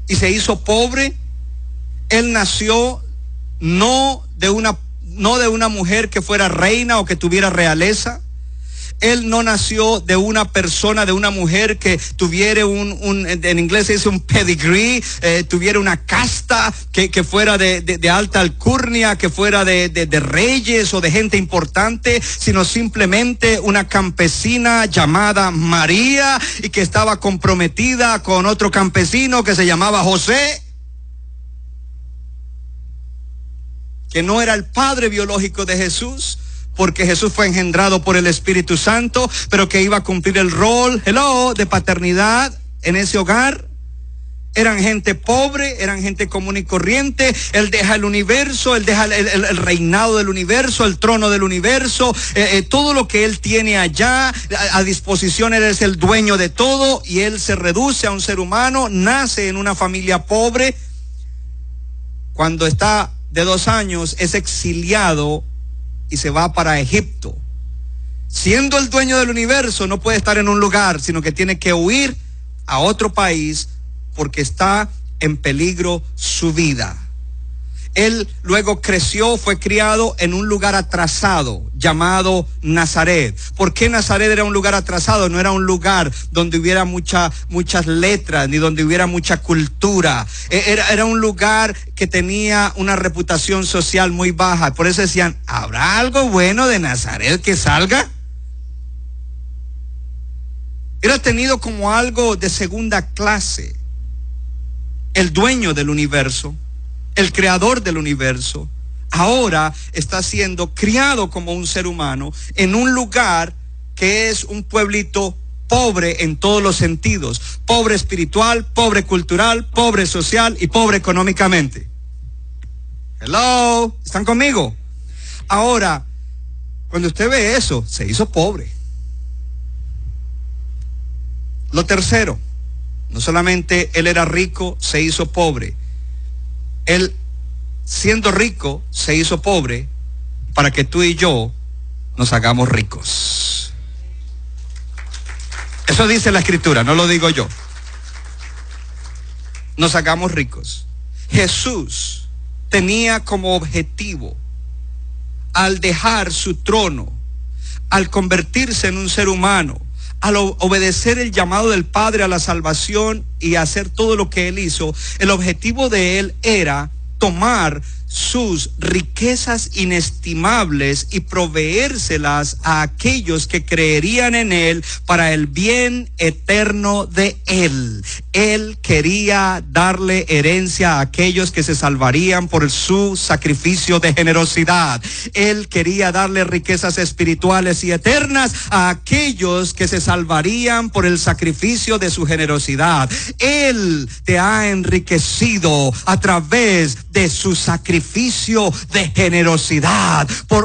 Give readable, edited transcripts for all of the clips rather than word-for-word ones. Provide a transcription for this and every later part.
y se hizo pobre. Él nació no de una mujer que fuera reina o que tuviera realeza. Él no nació de una persona, de una mujer que tuviera en inglés se dice un pedigree, tuviera una casta que fuera de alta alcurnia, que fuera de reyes o de gente importante, sino simplemente una campesina llamada María y que estaba comprometida con otro campesino que se llamaba José, que no era el padre biológico de Jesús, porque Jesús fue engendrado por el Espíritu Santo, pero que iba a cumplir el rol, de paternidad en ese hogar. Eran gente pobre, eran gente común y corriente. Él deja el universo, él deja el reinado del universo, el trono del universo, todo lo que él tiene allá a disposición. Él es el dueño de todo y él se reduce a un ser humano, nace en una familia pobre. Cuando está de 2 años es exiliado y se va para Egipto. Siendo el dueño del universo, no puede estar en un lugar, sino que tiene que huir a otro país porque está en peligro su vida. Él luego creció, fue criado en un lugar atrasado llamado Nazaret. ¿Por qué Nazaret era un lugar atrasado? No era un lugar donde hubiera muchas letras, ni donde hubiera mucha cultura. Era un lugar que tenía una reputación social muy baja. Por eso decían, ¿habrá algo bueno de Nazaret que salga? Era tenido como algo de segunda clase. El dueño del universo, el creador del universo, ahora está siendo criado como un ser humano en un lugar que es un pueblito pobre en todos los sentidos. Pobre espiritual, pobre cultural, pobre social y pobre económicamente. Hello, ¿están conmigo? Ahora, cuando usted ve eso, se hizo pobre. Lo tercero, no solamente él era rico, se hizo pobre. Él, siendo rico, se hizo pobre para que tú y yo nos hagamos ricos. Eso dice la Escritura, no lo digo yo. Nos hagamos ricos. Jesús tenía como objetivo, al dejar su trono, al convertirse en un ser humano, al obedecer el llamado del Padre a la salvación y hacer todo lo que él hizo, el objetivo de él era tomar sus riquezas inestimables y proveérselas a aquellos que creerían en él para el bien eterno de él. Él quería darle herencia a aquellos que se salvarían por su sacrificio de generosidad. Él quería darle riquezas espirituales y eternas a aquellos que se salvarían por el sacrificio de su generosidad. Él te ha enriquecido a través de su sacrificio de generosidad.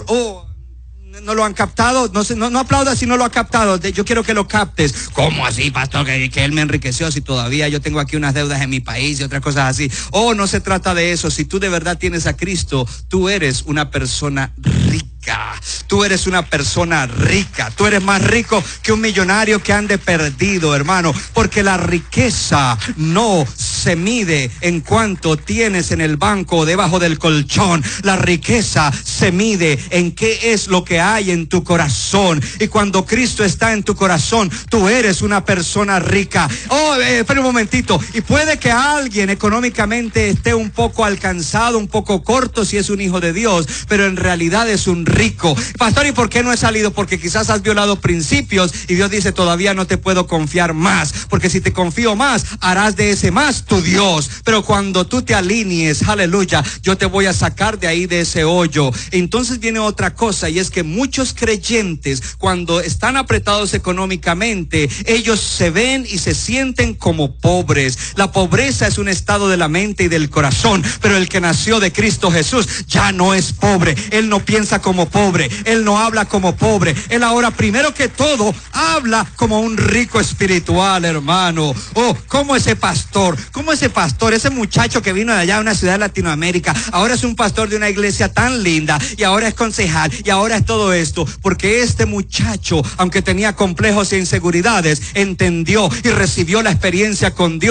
¿No lo han captado? No aplaudas si no lo ha captado. Yo quiero que lo captes. ¿Cómo así, pastor? Que él me enriqueció si todavía yo tengo aquí unas deudas en mi país y otras cosas así. No se trata de eso. Si tú de verdad tienes a Cristo, tú eres una persona rica. Tú eres una persona rica. Tú eres más rico que un millonario que ande perdido, hermano. Porque la riqueza no se mide en cuánto tienes en el banco o debajo del colchón. La riqueza se mide en qué es lo que hay en tu corazón. Y cuando Cristo está en tu corazón, tú eres una persona rica. Espera un momentito. Y puede que alguien económicamente esté un poco alcanzado, un poco corto si es un hijo de Dios, pero en realidad es un rico. Pastor, ¿y por qué no he salido? Porque quizás has violado principios y Dios dice, todavía no te puedo confiar más, porque si te confío más, harás de ese más tu Dios. Pero cuando tú te alinees, aleluya, yo te voy a sacar de ahí, de ese hoyo. Entonces viene otra cosa, y es que muchos creyentes, cuando están apretados económicamente, ellos se ven y se sienten como pobres. La pobreza es un estado de la mente y del corazón, pero el que nació de Cristo Jesús ya no es pobre. Él no piensa como pobre, él no habla como pobre. Él ahora, primero que todo, habla como un rico espiritual, hermano. Como ese pastor, ese muchacho que vino de allá a una ciudad de Latinoamérica, ahora es un pastor de una iglesia tan linda, y ahora es concejal, y ahora es todo esto, porque este muchacho, aunque tenía complejos e inseguridades, entendió y recibió la experiencia con Dios.